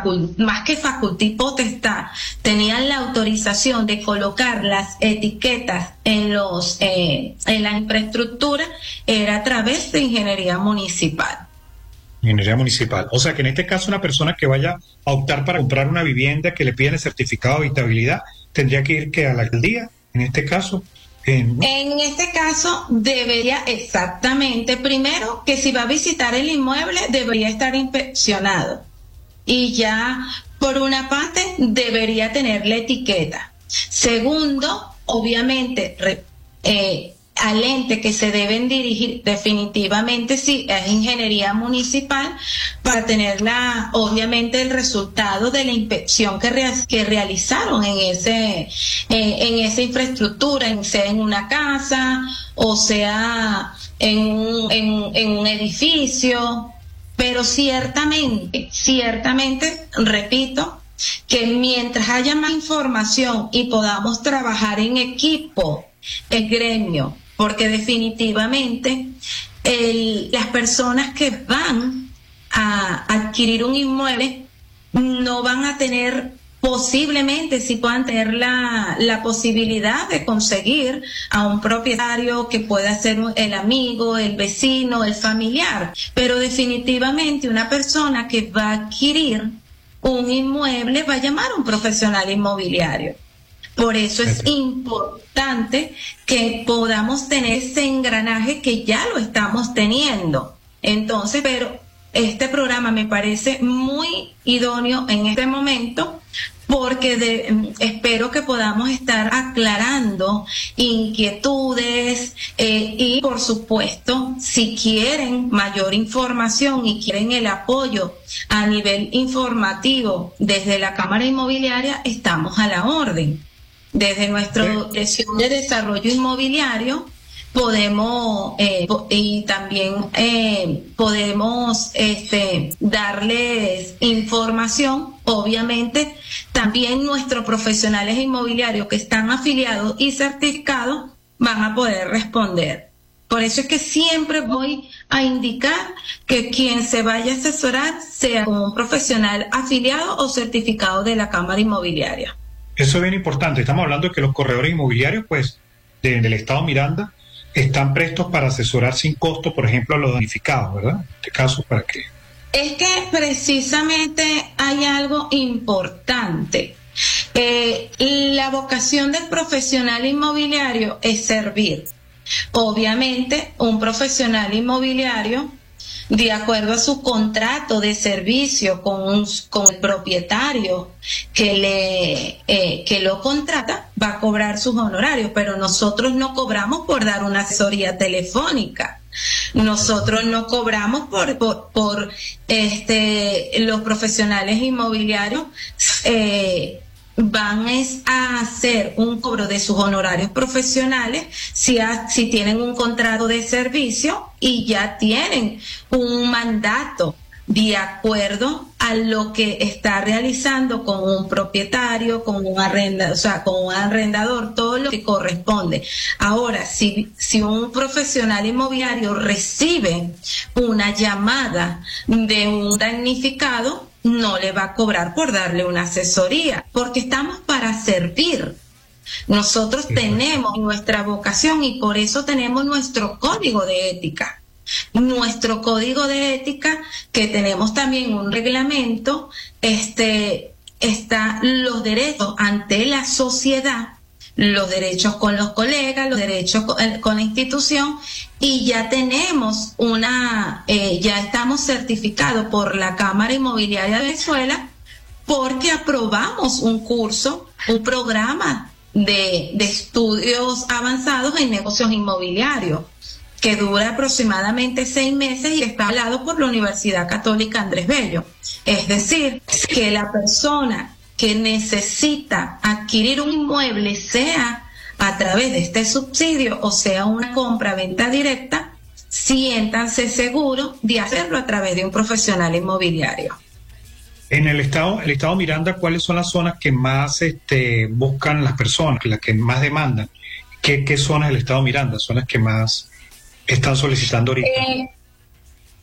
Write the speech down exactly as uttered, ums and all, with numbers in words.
facul- más que facultad y potestad, tenían la autorización de colocar las etiquetas en los eh, en la infraestructura, era a través de ingeniería municipal. Ingeniería municipal. O sea que en este caso una persona que vaya a optar para comprar una vivienda que le piden el certificado de habitabilidad, tendría que ir que a la alcaldía, en este caso. En... en este caso debería, exactamente, primero que si va a visitar el inmueble debería estar inspeccionado y ya por una parte debería tener la etiqueta. Segundo, obviamente, re, eh, al ente que se deben dirigir definitivamente si es ingeniería municipal para tener la, obviamente el resultado de la inspección que, re, que realizaron en ese eh, en esa infraestructura, en, sea en una casa o sea en un, en, en un edificio, pero ciertamente, ciertamente, repito, que mientras haya más información y podamos trabajar en equipo, el gremio, porque definitivamente el, las personas que van a adquirir un inmueble no van a tener, posiblemente sí puedan tener la, la posibilidad de conseguir a un propietario que pueda ser el amigo, el vecino, el familiar, pero definitivamente una persona que va a adquirir un inmueble va a llamar a un profesional inmobiliario. Por eso es importante que podamos tener ese engranaje que ya lo estamos teniendo. Entonces, pero este programa me parece muy idóneo en este momento porque de, espero que podamos estar aclarando inquietudes eh, y, por supuesto, si quieren mayor información y quieren el apoyo a nivel informativo desde la Cámara Inmobiliaria, estamos a la orden. Desde nuestra Dirección de Desarrollo Inmobiliario podemos eh, y también eh, podemos este, darles información. Obviamente también nuestros profesionales inmobiliarios que están afiliados y certificados van a poder responder. Por eso es que siempre voy a indicar que quien se vaya a asesorar sea como un profesional afiliado o certificado de la Cámara Inmobiliaria. Eso es bien importante. Estamos hablando de que los corredores inmobiliarios, pues, de, del Estado Miranda, están prestos para asesorar sin costo, por ejemplo, a los damnificados, ¿verdad? En este caso, ¿para qué? Es que precisamente hay algo importante. Eh, la vocación del profesional inmobiliario es servir. Obviamente, un profesional inmobiliario, de acuerdo a su contrato de servicio con, un, con el propietario que, le, eh, que lo contrata, va a cobrar sus honorarios, pero nosotros no cobramos por dar una asesoría telefónica. Nosotros no cobramos por, por, por este, los profesionales inmobiliarios eh, van es a hacer un cobro de sus honorarios profesionales si, ha, si tienen un contrato de servicio y ya tienen un mandato de acuerdo a lo que está realizando con un propietario, con un arrendador, o sea, con un arrendador, todo lo que corresponde. Ahora, si, si un profesional inmobiliario recibe una llamada de un damnificado, no le va a cobrar por darle una asesoría, porque estamos para servir. Nosotros tenemos nuestra vocación y por eso tenemos nuestro código de ética. Nuestro código de ética, que tenemos también un reglamento, este, está los derechos ante la sociedad, los derechos con los colegas, los derechos con, con la institución, y ya tenemos una, eh, ya estamos certificados por la Cámara Inmobiliaria de Venezuela porque aprobamos un curso, un programa de, de estudios avanzados en negocios inmobiliarios que dura aproximadamente seis meses y está avalado por la Universidad Católica Andrés Bello. Es decir, que la persona que necesita adquirir un inmueble, sea a través de este subsidio o sea una compra-venta directa, siéntanse seguros de hacerlo a través de un profesional inmobiliario. En el estado, el estado Miranda, ¿cuáles son las zonas que más este, buscan las personas, las que más demandan? ¿Qué, qué zonas del estado Miranda son las que más están solicitando ahorita? Eh,